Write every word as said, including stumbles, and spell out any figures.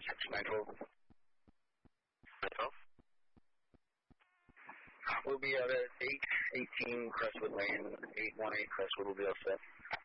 nine twelve. nine twelve? We'll be out at eight eighteen Crestwood Lane, eight one eight Crestwood will be all set.